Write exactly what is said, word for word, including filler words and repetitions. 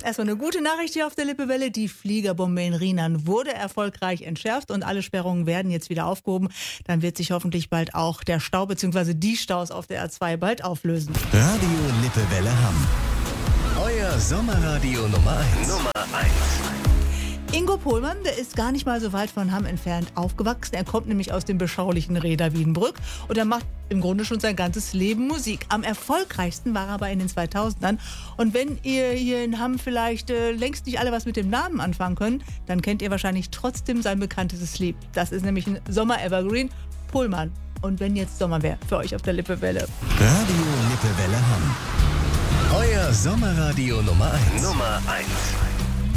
Erstmal eine gute Nachricht hier auf der Lippewelle. Die Fliegerbombe in Rheinland wurde erfolgreich entschärft und alle Sperrungen werden jetzt wieder aufgehoben. Dann wird sich hoffentlich bald auch der Stau bzw. die Staus auf der A zwei bald auflösen. Radio Lippewelle Hamm. Euer Sommerradio Nummer eins. Nummer eins. Ingo Pohlmann, der ist gar nicht mal so weit von Hamm entfernt aufgewachsen. Er kommt nämlich aus dem beschaulichen Reda Wiedenbrück und er macht im Grunde schon sein ganzes Leben Musik. Am erfolgreichsten war er aber in den zweitausendern. Und wenn ihr hier in Hamm vielleicht äh, längst nicht alle was mit dem Namen anfangen könnt, dann kennt ihr wahrscheinlich trotzdem sein bekanntestes Lied. Das ist nämlich ein Sommer-Evergreen, Pohlmann. Und wenn jetzt Sommer wäre für euch auf der Lippewelle. Radio Lippewelle Hamm. Euer Sommerradio Nummer eins. Nummer eins.